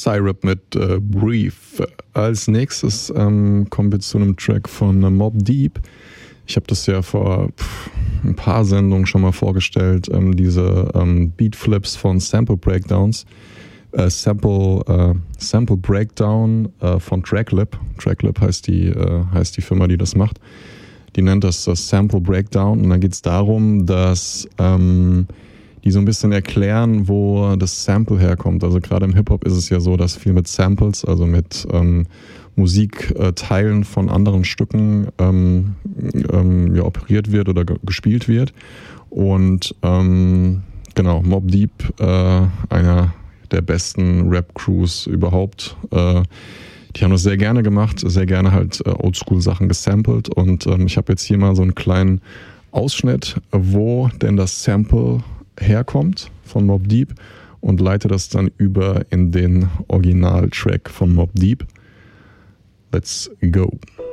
Syrup mit Brief. Als nächstes kommen wir zu einem Track von Mobb Deep. Ich habe das ja vor ein paar Sendungen schon mal vorgestellt, diese Beatflips von Sample Breakdowns. Sample Breakdown von Tracklip. Tracklip heißt die Firma, die das macht. Die nennt das Sample Breakdown. Und dann geht es darum, dass die so ein bisschen erklären, wo das Sample herkommt. Also gerade im Hip-Hop ist es ja so, dass viel mit Samples, also mit Musikteilen von anderen Stücken operiert wird oder gespielt wird. Und genau, Mobb Deep, einer der besten Rap-Crews überhaupt. Die haben das sehr gerne gemacht, sehr gerne halt Oldschool-Sachen gesampelt. Und ich habe jetzt hier mal so einen kleinen Ausschnitt, wo denn das Sample herkommt von Mobb Deep und leite das dann über in den Originaltrack von Mobb Deep. Let's go.